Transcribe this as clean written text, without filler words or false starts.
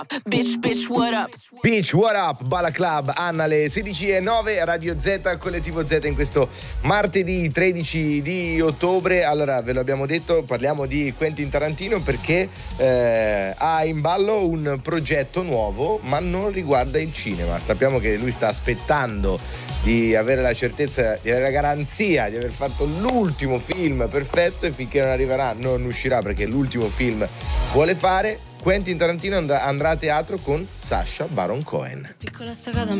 Bitch, what up? Beach, what up? Bala Club, Anna, alle 16:09, Radio Z, Collettivo Z in questo martedì 13 di ottobre. Allora, ve lo abbiamo detto, parliamo di Quentin Tarantino perché ha in ballo un progetto nuovo, ma non riguarda il cinema. Sappiamo che lui sta aspettando di avere la certezza, di avere la garanzia di aver fatto l'ultimo film perfetto, e finché non arriverà non uscirà, perché l'ultimo film vuole fare. Quentin Tarantino andrà a teatro con Sacha Baron Cohen. Piccola sta casa